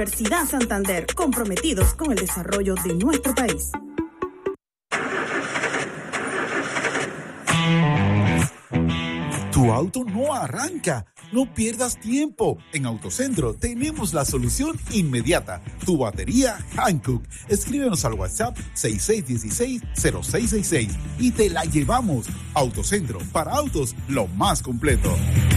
Universidad Santander, comprometidos con el desarrollo de nuestro país. Tu auto no arranca. No pierdas tiempo. En Autocentro tenemos la solución inmediata. Tu batería Hankook. Escríbenos al WhatsApp 6616-0666 y te la llevamos. Autocentro, para autos, lo más completo.